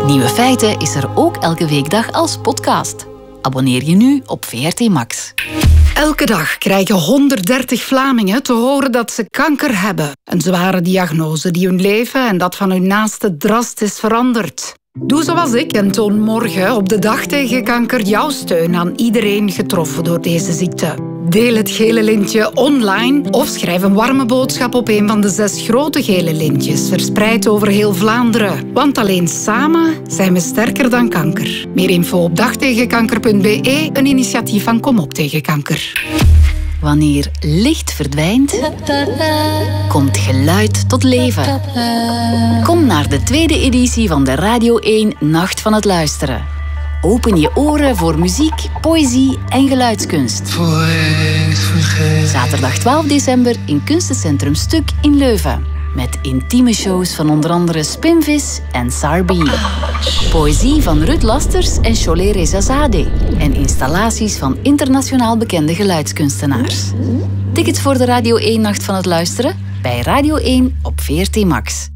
Nieuwe Feiten is er ook elke weekdag als podcast. Abonneer je nu op VRT Max. Elke dag krijgen 130 Vlamingen te horen dat ze kanker hebben. Een zware diagnose die hun leven en dat van hun naasten drastisch verandert. Doe zoals ik en toon morgen op de dag tegen kanker jouw steun aan iedereen getroffen door deze ziekte. Deel het gele lintje online of schrijf een warme boodschap op een van de 6 grote gele lintjes, verspreid over heel Vlaanderen. Want alleen samen zijn we sterker dan kanker. Meer info op dagtegenkanker.be, een initiatief van Kom op tegen kanker. Wanneer licht verdwijnt, komt geluid tot leven. Kom naar de 2e editie van de Radio 1 Nacht van het Luisteren. Open je oren voor muziek, poëzie en geluidskunst. Zaterdag 12 december in Kunstencentrum Stuk in Leuven. Met intieme shows van onder andere Spinvis en Sarbi. Poëzie van Ruud Lasters en Cholet Rezazadeh. En installaties van internationaal bekende geluidskunstenaars. Tickets voor de Radio 1 Nacht van het Luisteren bij Radio 1 op VRT Max.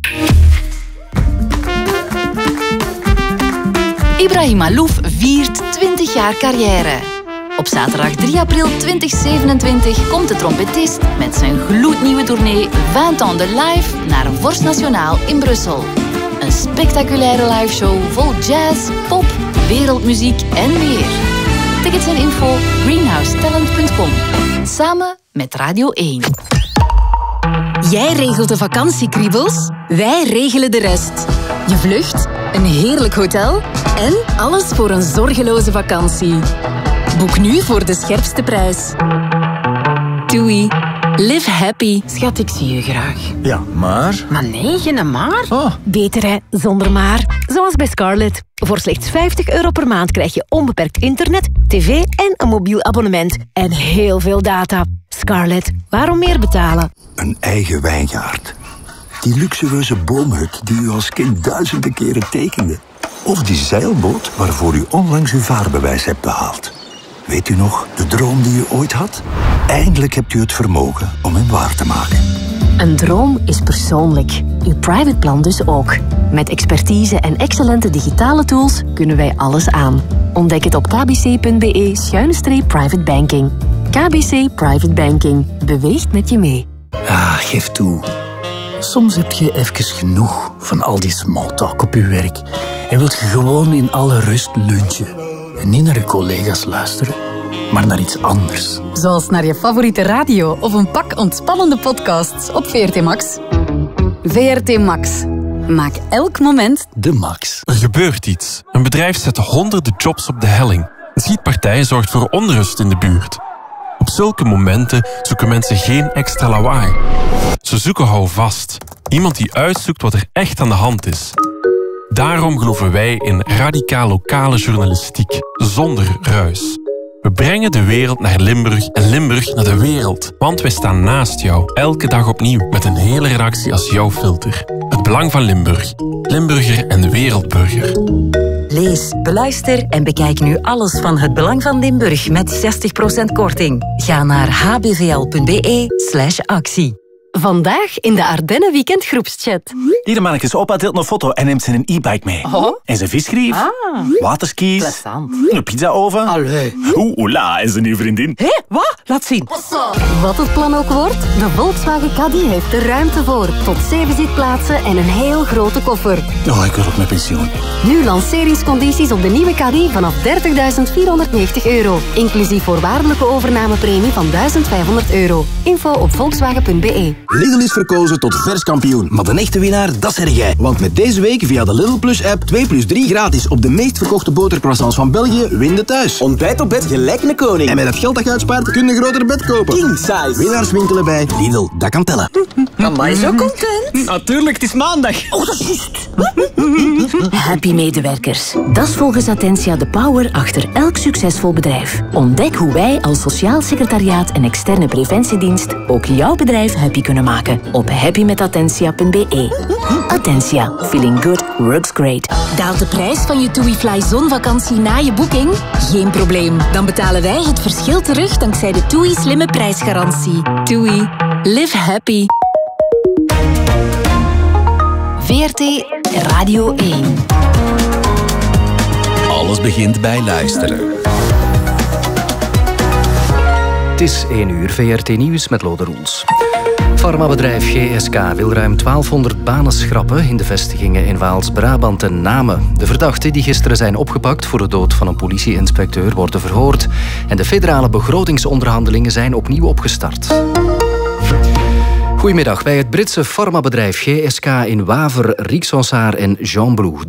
Ibrahim Malouf viert 20 jaar carrière. Op zaterdag 3 april 2027 komt de trompetist met zijn gloednieuwe tournee 20 ans de live naar Vorst Nationaal in Brussel. Een spectaculaire liveshow vol jazz, pop, wereldmuziek en meer. Tickets en info greenhousetalent.com. Samen met Radio 1. Jij regelt de vakantiekriebels, wij regelen de rest. Je vlucht, een heerlijk hotel en alles voor een zorgeloze vakantie. Boek nu voor de scherpste prijs. TUI. Live happy. Schat, ik zie je graag. Ja, maar... Maar nee, geen maar. Oh. Beter hè, zonder maar. Zoals bij Scarlett. Voor slechts €50 per maand krijg je onbeperkt internet, tv en een mobiel abonnement. En heel veel data. Scarlett, waarom meer betalen? Een eigen wijngaard. Die luxueuze boomhut die u als kind duizenden keren tekende. Of die zeilboot waarvoor u onlangs uw vaarbewijs hebt behaald. Weet u nog, de droom die u ooit had? Eindelijk hebt u het vermogen om hem waar te maken. Een droom is persoonlijk. Uw private plan dus ook. Met expertise en excellente digitale tools kunnen wij alles aan. Ontdek het op kbc.be/private banking. KBC Private Banking. Beweegt met je mee. Ah, geef toe. Soms heb je even genoeg van al die smalltalk op je werk. En wilt je gewoon in alle rust lunchen. En niet naar je collega's luisteren, maar naar iets anders. Zoals naar je favoriete radio of een pak ontspannende podcasts op VRT Max. VRT Max. Maak elk moment de max. Er gebeurt iets. Een bedrijf zet honderden jobs op de helling. Een schietpartij zorgt voor onrust in de buurt. Op zulke momenten zoeken mensen geen extra lawaai. Ze zoeken houvast. Iemand die uitzoekt wat er echt aan de hand is. Daarom geloven wij in radicaal lokale journalistiek, zonder ruis. We brengen de wereld naar Limburg en Limburg naar de wereld. Want wij staan naast jou, elke dag opnieuw, met een hele redactie als jouw filter. Het belang van Limburg. Limburger en wereldburger. Lees, beluister en bekijk nu alles van Het Belang van Limburg met 60% korting. Ga naar hbvl.be/actie. Vandaag in de Ardennen Weekend groepschat. Hier mannetjes, opa deelt een foto en neemt zijn e-bike mee. Oh. En zijn visgrief, waterskis, Plezant. een pizzaoven. Allee. Oela, en zijn nieuwe vriendin. Hé, wat? Laat zien. Wat het plan ook wordt, de Volkswagen Caddy heeft er ruimte voor. Tot 7 zitplaatsen en een heel grote koffer. Oh, ik wil op mijn pensioen. Nu lanceringscondities op de nieuwe Caddy vanaf €30.490. Inclusief voorwaardelijke overnamepremie van €1.500. Info op volkswagen.be. Lidl is verkozen tot vers kampioen. Maar de echte winnaar, dat zeg jij. Want met deze week via de Lidl Plus app 2+3 gratis op de meest verkochte botercroissants van België, win de thuis. Ontbijt op bed gelijk een koning. En met het geld dat je uitspaart, kun je een groter bed kopen. King size. Winnaars winkelen bij Lidl, dat kan tellen. Amai, zo content. Natuurlijk, het is maandag. Oh, dat is juist. Happy medewerkers. Dat is volgens Attentia de power achter elk succesvol bedrijf. Ontdek hoe wij als sociaal secretariaat en externe preventiedienst ook jouw bedrijf happy kunnen maken op happymetattentia.be. Attentia. Feeling good works great. Daalt de prijs van je TUI Fly zonvakantie na je boeking? Geen probleem. Dan betalen wij het verschil terug dankzij de TUI slimme prijsgarantie. TUI. Live happy. VRT Radio 1. Alles begint bij luisteren. Het is 1 uur, VRT Nieuws met Lode Roels. Farmabedrijf GSK wil ruim 1200 banen schrappen in de vestigingen in Waals-Brabant en Namen. De verdachten die gisteren zijn opgepakt voor de dood van een politieinspecteur worden verhoord. En de federale begrotingsonderhandelingen zijn opnieuw opgestart. Goedemiddag. Bij het Britse farmabedrijf GSK in Waver, Rixensart en Gembloux